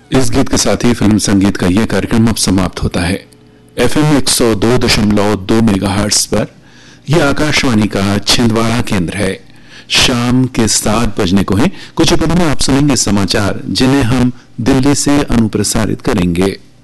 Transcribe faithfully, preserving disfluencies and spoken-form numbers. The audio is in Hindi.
इस गीत के साथ ही फिल्म संगीत का यह कार्यक्रम अब समाप्त होता है। एफएम एक सौ दो दशमलव दो मेगाहर्ट्ज पर यह आकाशवाणी का छिंदवाड़ा केंद्र है। शाम के सात बजने को है। कुछ ही पलों में आप सुनेंगे समाचार, जिन्हें हम दिल्ली से अनुप्रसारित करेंगे।